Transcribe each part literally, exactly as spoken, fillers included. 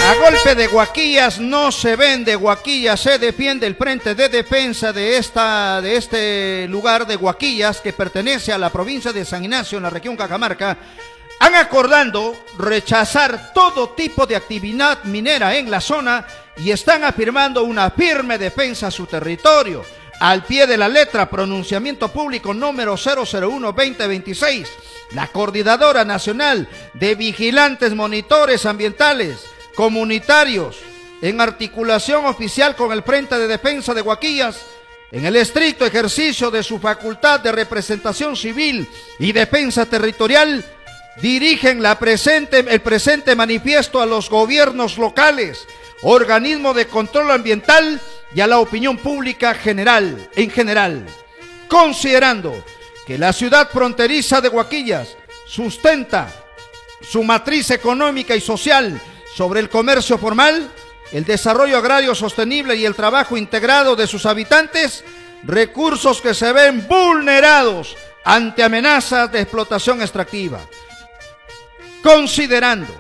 A golpe de Guaquillas no se vende, Guaquillas se defiende. El Frente de Defensa de, esta, de este lugar de Guaquillas, que pertenece a la provincia de San Ignacio, en la región Cajamarca, han acordado rechazar todo tipo de actividad minera en la zona y están afirmando una firme defensa a su territorio. Al pie de la letra, pronunciamiento público número cero cero uno guión veinte veintiséis, la Coordinadora Nacional de Vigilantes Monitores Ambientales Comunitarios, en articulación oficial con el Frente de Defensa de Guaquillas, en el estricto ejercicio de su facultad de representación civil y defensa territorial, dirigen la presente, el presente manifiesto a los gobiernos locales, organismos de control ambiental y a la opinión pública general, en general, considerando que la ciudad fronteriza de Guaquillas sustenta su matriz económica y social sobre el comercio formal, el desarrollo agrario sostenible y el trabajo integrado de sus habitantes, recursos que se ven vulnerados ante amenazas de explotación extractiva. Considerando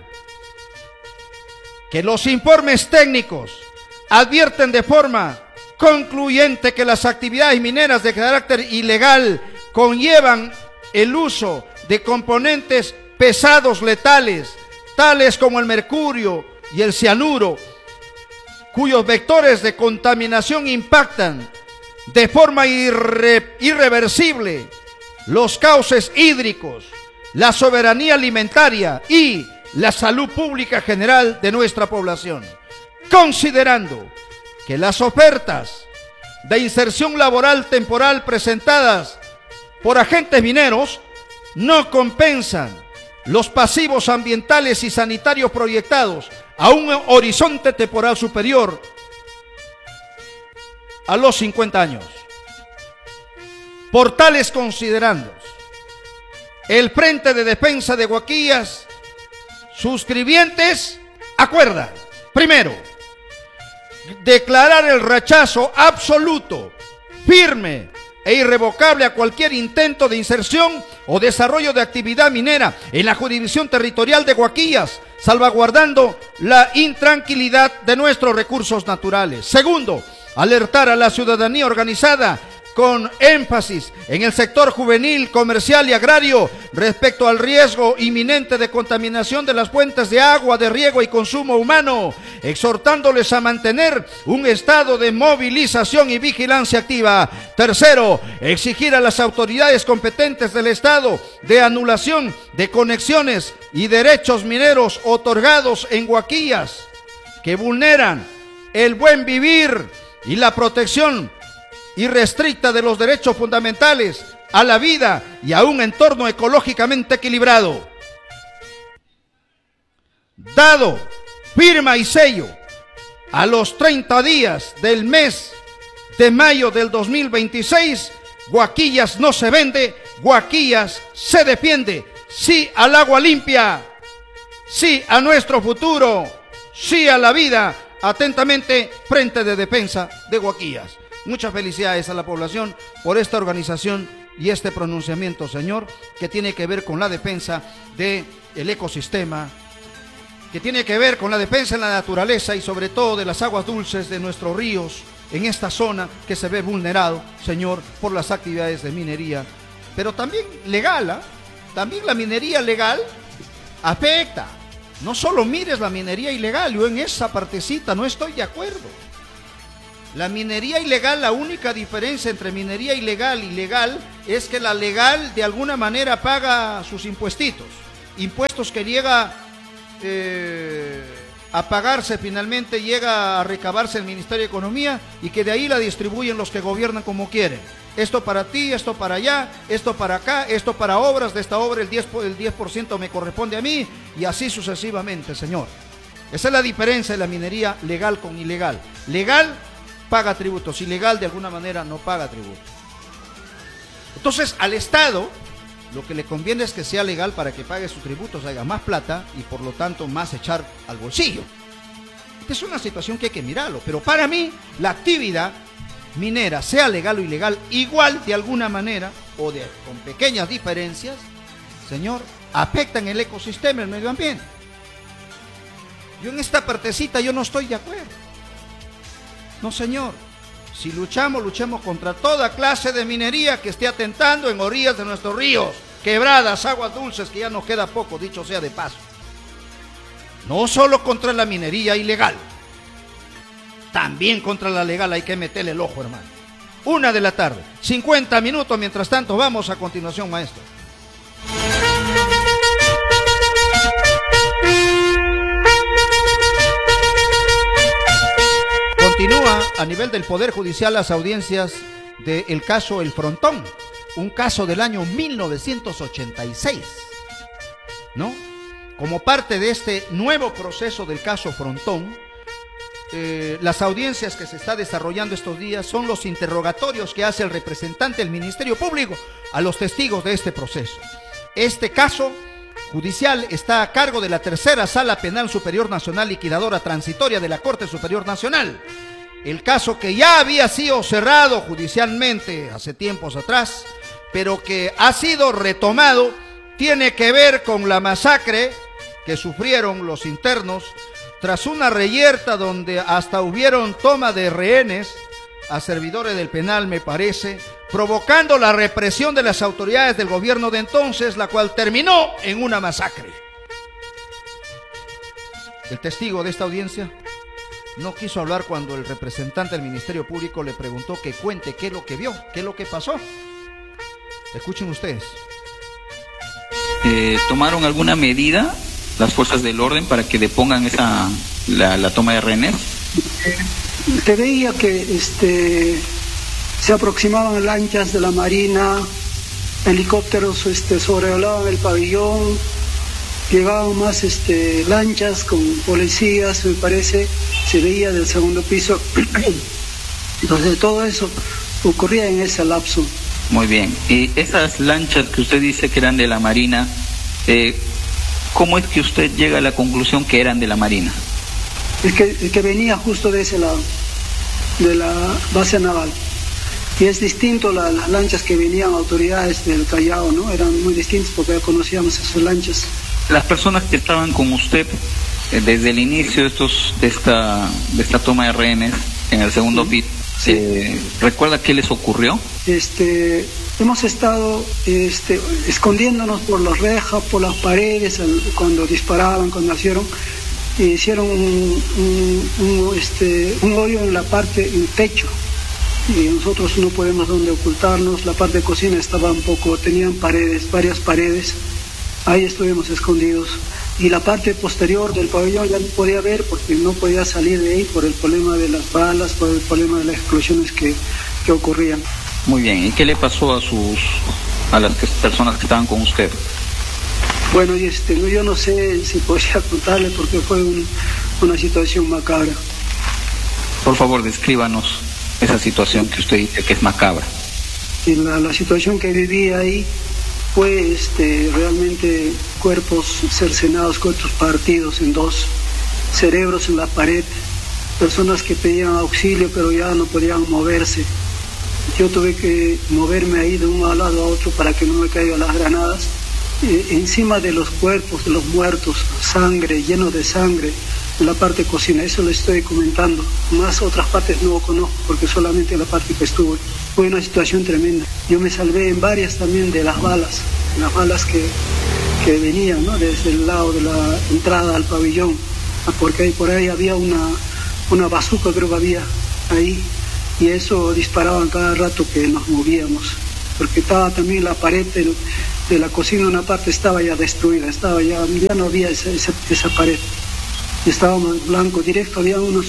que los informes técnicos advierten de forma concluyente que las actividades mineras de carácter ilegal conllevan el uso de componentes pesados letales, tales como el mercurio y el cianuro, cuyos vectores de contaminación impactan de forma irre, irreversible los cauces hídricos, la soberanía alimentaria y la salud pública general de nuestra población. Considerando que las ofertas de inserción laboral temporal presentadas por agentes mineros no compensan los pasivos ambientales y sanitarios proyectados a un horizonte temporal superior a los cincuenta años. Por tales considerandos, el Frente de Defensa de Guaquillas, suscribientes, acuerdan, primero, declarar el rechazo absoluto, firme e irrevocable a cualquier intento de inserción o desarrollo de actividad minera en la jurisdicción territorial de Guaquillas, salvaguardando la intranquilidad de nuestros recursos naturales. Segundo, alertar a la ciudadanía organizada con énfasis en el sector juvenil, comercial y agrario respecto al riesgo inminente de contaminación de las fuentes de agua, de riego y consumo humano, exhortándoles a mantener un estado de movilización y vigilancia activa. Tercero, exigir a las autoridades competentes del Estado de anulación de conexiones y derechos mineros otorgados en Guaquillas que vulneran el buen vivir y la protección irrestricta de los derechos fundamentales a la vida y a un entorno ecológicamente equilibrado. Dado firma y sello a los treinta días del mes de mayo del dos mil veintiséis, Guaquillas no se vende, Guaquillas se defiende. Sí al agua limpia, sí a nuestro futuro, sí a la vida. Atentamente, Frente de Defensa de Guaquillas. Muchas felicidades a la población por esta organización y este pronunciamiento, señor, que tiene que ver con la defensa del ecosistema, que tiene que ver con la defensa de la naturaleza y sobre todo de las aguas dulces de nuestros ríos en esta zona que se ve vulnerado, señor, por las actividades de minería, pero también legal, ¿eh? También la minería legal afecta. No solo mires la minería ilegal, yo en esa partecita no estoy de acuerdo. La minería ilegal, la única diferencia entre minería ilegal y legal es que la legal de alguna manera paga sus impuestitos, impuestos que llega eh, a pagarse finalmente, llega a recabarse el Ministerio de Economía y que de ahí la distribuyen los que gobiernan como quieren. Esto para ti, esto para allá, esto para acá, esto para obras, de esta obra el diez por ciento, el diez por ciento me corresponde a mí y así sucesivamente, señor. Esa es la diferencia de la minería legal con ilegal. Legal paga tributos, ilegal de alguna manera no paga tributos. Entonces al Estado lo que le conviene es que sea legal para que pague sus tributos, haga más plata y por lo tanto más echar al bolsillo. Esta es una situación que hay que mirarlo, pero para mí la actividad minera, sea legal o ilegal, igual de alguna manera o de, con pequeñas diferencias, señor, afectan el ecosistema, el medio ambiente. Yo en esta partecita yo no estoy de acuerdo. No, señor. Si luchamos, luchemos contra toda clase de minería que esté atentando en orillas de nuestros ríos, quebradas, aguas dulces, que ya nos queda poco, dicho sea de paso. No solo contra la minería ilegal, también contra la legal hay que meterle el ojo, hermano. Una de la tarde, cincuenta minutos, mientras tanto vamos a continuación, maestro. Continúa a nivel del Poder Judicial las audiencias del caso El Frontón, un caso del año mil novecientos ochenta y seis, ¿no? Como parte de este nuevo proceso del caso Frontón, eh, las audiencias que se está desarrollando estos días son los interrogatorios que hace el representante del Ministerio Público a los testigos de este proceso. Este caso judicial está a cargo de la Tercera Sala Penal Superior Nacional Liquidadora Transitoria de la Corte Superior Nacional. El caso que ya había sido cerrado judicialmente hace tiempos atrás, pero que ha sido retomado, tiene que ver con la masacre que sufrieron los internos tras una reyerta donde hasta hubieron toma de rehenes a servidores del penal, me parece, provocando la represión de las autoridades del gobierno de entonces, la cual terminó en una masacre. El testigo de esta audiencia no quiso hablar cuando el representante del Ministerio Público le preguntó que cuente qué es lo que vio, qué es lo que pasó. Escuchen ustedes. Eh, ¿Tomaron alguna medida las fuerzas del orden para que depongan esa la, la toma de rehenes? Se veía que este, se aproximaban lanchas de la Marina, helicópteros este, sobrevolaban el pabellón, llegaban más este, lanchas con policías, me parece, se veía del segundo piso. Entonces todo eso ocurría en ese lapso. Muy bien. Y esas lanchas que usted dice que eran de la Marina, eh, ¿cómo es que usted llega a la conclusión que eran de la Marina? El que, el que venía justo de ese lado, de la base naval. Y es distinto la, las lanchas que venían autoridades del Callao, ¿no? Eran muy distintas porque ya conocíamos esas lanchas. Las personas que estaban con usted eh, desde el inicio de, estos, de, esta, de esta toma de rehenes en el segundo sí. pit, sí. eh, ¿recuerda qué les ocurrió? Este, hemos estado este, escondiéndonos por las rejas, por las paredes, cuando disparaban, cuando nacieron. Hicieron un, un, un, este, un hoyo en la parte, en el techo, y nosotros no podemos donde ocultarnos. La parte de cocina estaba un poco, tenían paredes, varias paredes, ahí estuvimos escondidos, y la parte posterior del pabellón ya no podía ver porque no podía salir de ahí por el problema de las balas, por el problema de las explosiones que, que ocurrían. Muy bien, ¿y qué le pasó a sus a las que, personas que estaban con usted? Bueno, y este, yo no sé si podría contarle porque fue un, una situación macabra. Por favor, descríbanos esa situación que usted dice que es macabra. Y la, la situación que viví ahí fue este, realmente cuerpos cercenados, cuerpos partidos en dos, cerebros en la pared, personas que pedían auxilio pero ya no podían moverse. Yo tuve que moverme ahí de un lado a otro para que no me caigan las granadas. Eh, encima de los cuerpos de los muertos, sangre, lleno de sangre, en la parte de cocina, eso le estoy comentando. Más otras partes no conozco porque solamente la parte que estuve. Fue una situación tremenda. Yo me salvé en varias también de las balas, las balas que, que venían, ¿no? Desde el lado de la entrada al pabellón, porque ahí, por ahí había una, una bazuca, creo que había ahí, y eso disparaban cada rato que nos movíamos, porque estaba también la pared del, de la cocina, una parte estaba ya destruida, estaba ya, ya no había esa, esa, esa pared, estábamos blanco directo, había unas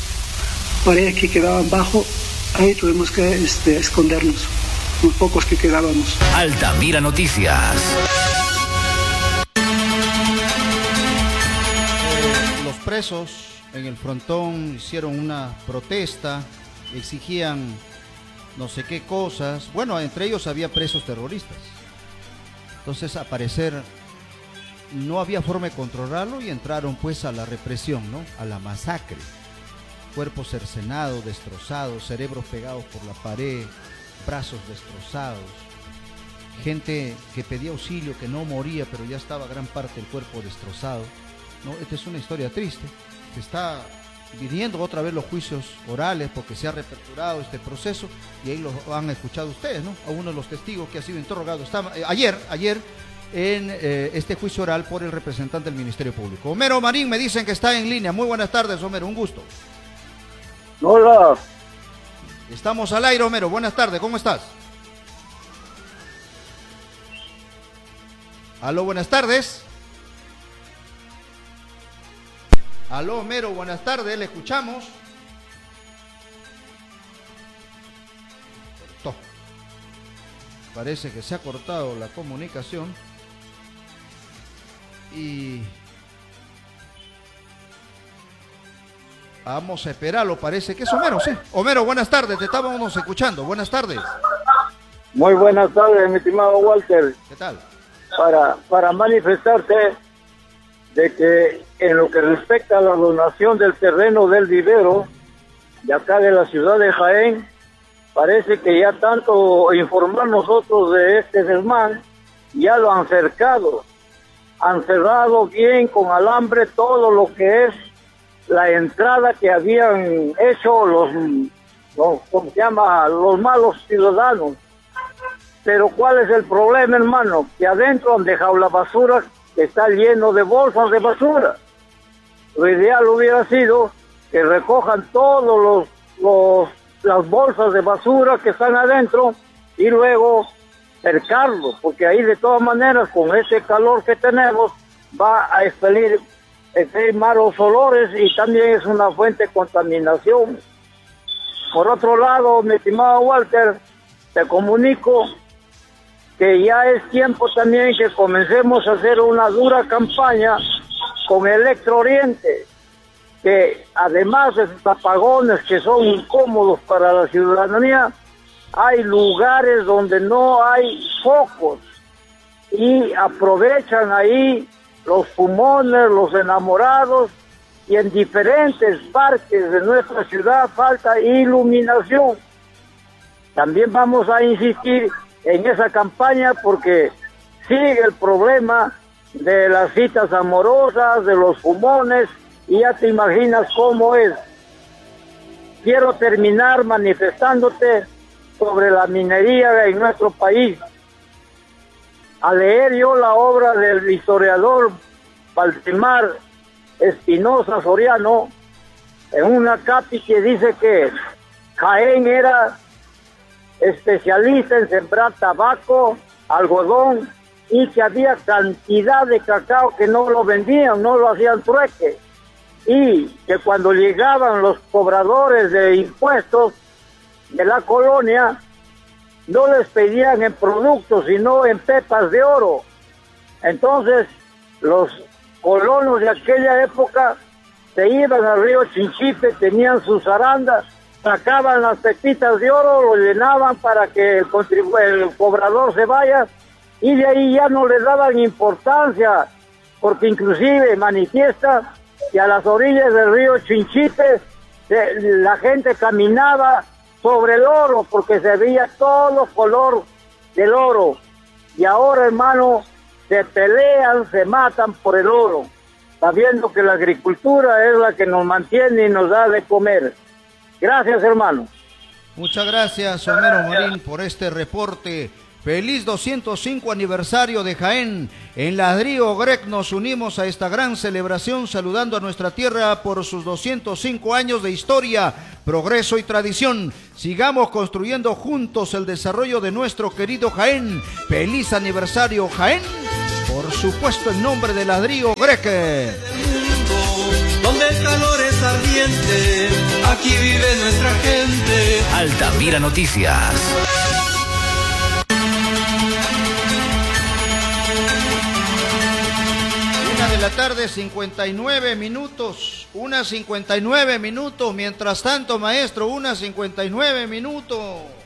paredes que quedaban bajo, ahí tuvimos que este, escondernos, los pocos que quedábamos. Altamira Noticias. Eh, los presos en el Frontón hicieron una protesta, exigían no sé qué cosas, bueno, entre ellos había presos terroristas. Entonces, al parecer, no había forma de controlarlo y entraron pues a la represión, ¿no? A la masacre. Cuerpos cercenados, destrozados, cerebros pegados por la pared, brazos destrozados. Gente que pedía auxilio, que no moría, pero ya estaba gran parte del cuerpo destrozado. ¿no? Esta es una historia triste. Se está viniendo otra vez los juicios orales porque se ha reaperturado este proceso y ahí lo han escuchado ustedes, ¿no? A uno de los testigos que ha sido interrogado estaba, eh, ayer, ayer en eh, este juicio oral por el representante del Ministerio Público. Homero Marín, me dicen que está en línea. Muy buenas tardes, Homero, un gusto. Hola. Estamos al aire, Homero. Buenas tardes, ¿cómo estás? Aló, buenas tardes. Aló, Homero, buenas tardes, le escuchamos. Cortó. Parece que se ha cortado la comunicación. Y vamos a esperarlo, parece que es Homero, sí. Homero, buenas tardes, te estábamos escuchando. Buenas tardes. Muy buenas tardes, mi estimado Walter. ¿Qué tal? Para, para manifestarte de que en lo que respecta a la donación del terreno del vivero de acá de la ciudad de Jaén, parece que ya tanto informar nosotros de este desmán, ya lo han cercado, han cerrado bien con alambre todo lo que es la entrada que habían hecho los, los ¿cómo se llama?, los malos ciudadanos. Pero ¿cuál es el problema, hermano? Que adentro han dejado la basura, que está lleno de bolsas de basura. Lo ideal hubiera sido que recojan todos los, los las bolsas de basura que están adentro y luego cercarlo, porque ahí de todas maneras con ese calor que tenemos va a expelir, expelir malos olores y también es una fuente de contaminación. Por otro lado, mi estimado Walter, te comunico que ya es tiempo también que comencemos a hacer una dura campaña con Electro Oriente, que además de sus apagones que son incómodos para la ciudadanía, hay lugares donde no hay focos y aprovechan ahí los fumones, los enamorados, y en diferentes partes de nuestra ciudad falta iluminación. También vamos a insistir en esa campaña porque sigue el problema de las citas amorosas, de los fumones, y ya te imaginas cómo es. Quiero terminar manifestándote sobre la minería en nuestro país. Al leer yo la obra del historiador Baltimar Espinosa Soriano, en una capi que dice que Jaén era especialista en sembrar tabaco, algodón, y que había cantidad de cacao que no lo vendían, no lo hacían trueque, y que cuando llegaban los cobradores de impuestos de la colonia, no les pedían en productos, sino en pepas de oro. Entonces, los colonos de aquella época se iban al río Chinchipe, tenían sus arandas, sacaban las pepitas de oro, lo llenaban para que el, el cobrador se vaya, y de ahí ya no le daban importancia, porque inclusive manifiesta que a las orillas del río Chinchipe se, la gente caminaba sobre el oro, porque se veía todo color del oro. Y ahora, hermano, se pelean, se matan por el oro, sabiendo que la agricultura es la que nos mantiene y nos da de comer. Gracias, hermano. Muchas gracias, Homero Marín, por este reporte. Feliz doscientos cinco aniversario de Jaén. En Ladrillo Grec nos unimos a esta gran celebración saludando a nuestra tierra por sus doscientos cinco años de historia, progreso y tradición. Sigamos construyendo juntos el desarrollo de nuestro querido Jaén. Feliz aniversario, Jaén. Por supuesto, en nombre de Ladrillo Grec. Donde el calor es ardiente, aquí vive nuestra gente. Altamira Noticias. Una de la tarde, cincuenta y nueve minutos. Una cincuenta y nueve minutos. Mientras tanto, maestro, una cincuenta y nueve minutos.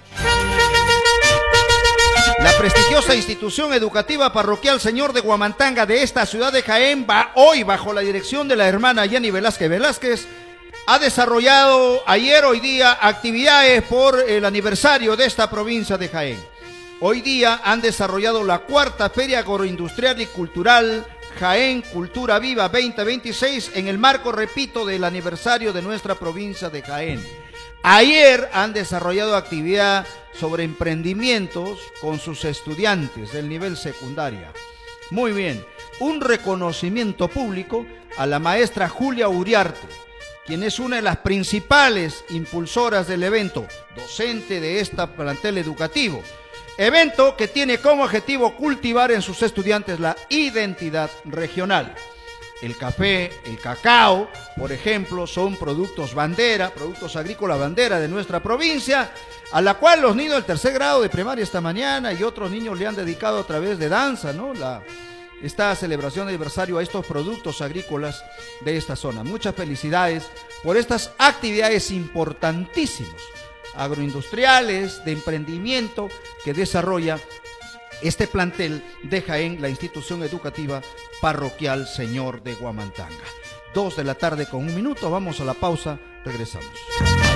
La prestigiosa institución educativa parroquial Señor de Huamantanga de esta ciudad de Jaén va hoy bajo la dirección de la hermana Yanni Velázquez Velázquez. Ha desarrollado ayer, hoy día, actividades por el aniversario de esta provincia de Jaén. Hoy día han desarrollado la cuarta Feria Agroindustrial y Cultural Jaén Cultura Viva veinte veintiséis en el marco, repito, del aniversario de nuestra provincia de Jaén. Ayer han desarrollado actividad sobre emprendimientos con sus estudiantes del nivel secundaria. Muy bien, un reconocimiento público a la maestra Julia Uriarte, quien es una de las principales impulsoras del evento, docente de este plantel educativo. Evento que tiene como objetivo cultivar en sus estudiantes la identidad regional. El café, el cacao, por ejemplo, son productos bandera, productos agrícolas bandera de nuestra provincia, a la cual los niños del tercer grado de primaria esta mañana y otros niños le han dedicado a través de danza, ¿no? La, esta celebración de aniversario a estos productos agrícolas de esta zona. Muchas felicidades por estas actividades importantísimas, agroindustriales, de emprendimiento que desarrolla este plantel de Jaén, la institución educativa parroquial Señor de Huamantanga. Dos de la tarde con un minuto, vamos a la pausa, regresamos.